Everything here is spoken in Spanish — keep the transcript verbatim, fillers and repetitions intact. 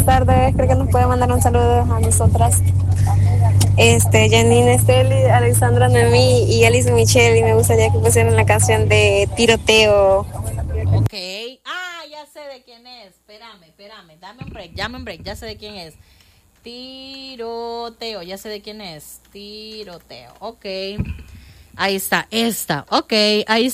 Buenas tardes, creo que nos puede mandar un saludo a nosotras. Este, Janine Esteli, Alexandra Noemí y Alice Michelle, y me gustaría que pusieran la canción de Tiroteo. Ok. Ah, ya sé de quién es. Espérame, espérame. Dame un break, dame un break. Ya sé de quién es. Tiroteo. Ya sé de quién es. Tiroteo. Ok. Ahí está, esta. Ok, ahí